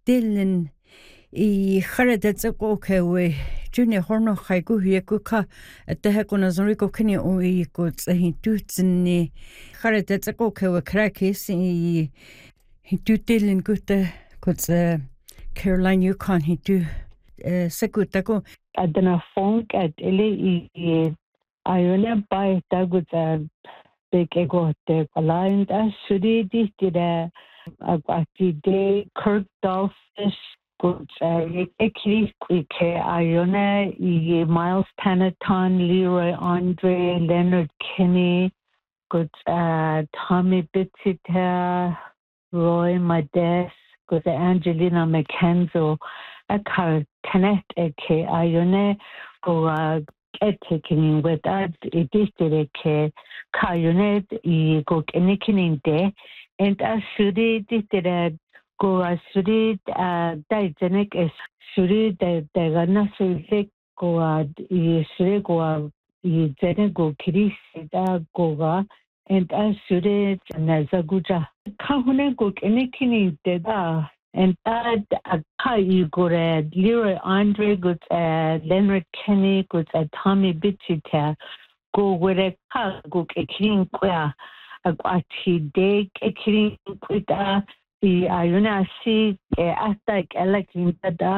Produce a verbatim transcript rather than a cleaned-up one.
Dylan I Kharedet Zakoke we Junior Horno Haigu Yakuka at the Hekonazorico Kenny o equals a hintutini Kharedet Zakoke we crackis he do Dylan good because Caroline Yukon he do Sekutago Adana funk at Eli Iona by Dagut big ego the aligned as should it did a day Kirk Dolphish good Ekiri quick Iona Miles Panaton Leroy Andre Leonard Kinney good Tommy Bitsita Roy Mades good Angelina McKenzo a car connect eke Iona go taking with that it is the Kayunet I go anything day and as should it did go as should it uh diagenic is should it the Gana Sulfik go ad is go I go Kiris goa and as should it Nazaguja Kahune go anything did and that a Kai go Leroy Andre good uh Leonard Kenny good uh Tommy Bitsita go with a car go a clean queer a quati day a clean quita the Iona see a like electing